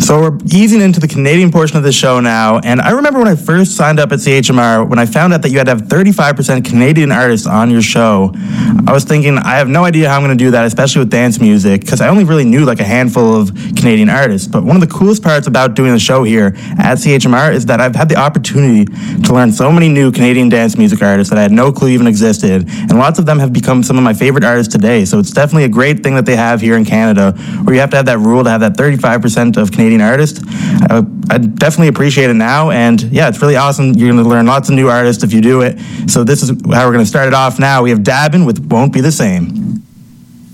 So we're easing into the Canadian portion of the show now, and I remember when I first signed up at CHMR, when I found out that you had to have 35% Canadian artists on your show, I was thinking, I have no idea how I'm going to do that, especially with dance music, because I only really knew like a handful of Canadian artists. But one of the coolest parts about doing the show here at CHMR is that I've had the opportunity to learn so many new Canadian dance music artists that I had no clue even existed, and lots of them have become some of my favorite artists today. So it's definitely a great thing that they have here in Canada, where you have to have that rule to have that 35% of Canadian artists. I definitely appreciate it now, and yeah, it's really awesome. You're going to learn lots of new artists if you do it. So this is how we're going to start it off now. We have Dabin with Won't Be the Same.